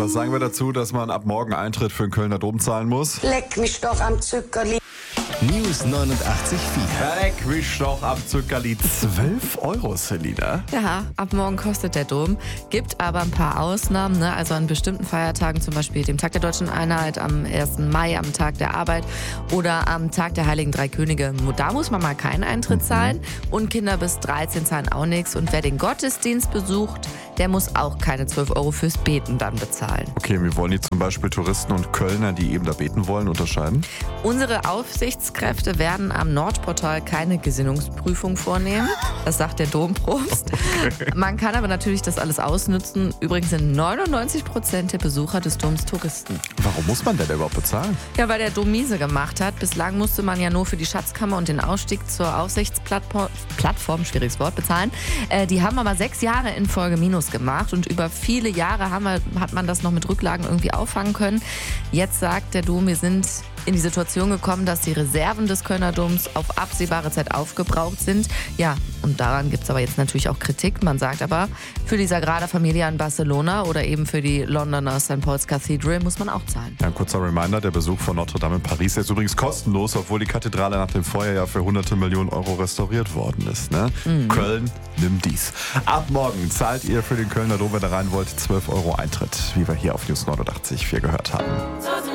Was sagen wir dazu, dass man ab morgen Eintritt für den Kölner Dom zahlen muss? Leck mich doch am Zuckerli. News 89.4. Leck mich doch am Zuckerli. 12 €, Selina. Ja, ab morgen kostet der Dom. Gibt aber ein paar Ausnahmen, ne? Also an bestimmten Feiertagen, zum Beispiel dem Tag der Deutschen Einheit, am 1. Mai, am Tag der Arbeit oder am Tag der Heiligen Drei Könige. Da muss man mal keinen Eintritt zahlen und Kinder bis 13 zahlen auch nichts. Und wer den Gottesdienst besucht, der muss auch keine 12 € fürs Beten dann bezahlen. Okay, wie wollen die zum Beispiel Touristen und Kölner, die eben da beten wollen, unterscheiden? Unsere Aufsichtskräfte werden am Nordportal keine Gesinnungsprüfung vornehmen. Das sagt der Dompropst. Man kann aber natürlich das alles ausnutzen. Übrigens sind 99% der Besucher des Doms Touristen. Warum muss man denn überhaupt bezahlen? Ja, weil der Dom miese gemacht hat. Bislang musste man ja nur für die Schatzkammer und den Ausstieg zur Aufsichtsplattform, schwieriges Wort, bezahlen. Die haben aber 6 Jahre in Folge Minus gemacht und über viele Jahre hat man das noch mit Rücklagen irgendwie auffangen können. Jetzt sagt der Dom, wir sind in die Situation gekommen, dass die Reserven des Kölner Doms auf absehbare Zeit aufgebraucht sind. Ja, und daran gibt es aber jetzt natürlich auch Kritik. Man sagt aber, für die Sagrada Familia in Barcelona oder eben für die Londoner St. Paul's Cathedral muss man auch zahlen. Ja, ein kurzer Reminder, der Besuch von Notre Dame in Paris ist übrigens kostenlos, obwohl die Kathedrale nach dem Feuer ja für hunderte Millionen Euro restauriert worden ist. Ne? Köln, nimm dies. Ab morgen zahlt ihr für den Kölner Dom, wenn ihr rein wollt, 12 € Eintritt, wie wir hier auf News 89.4 gehört haben.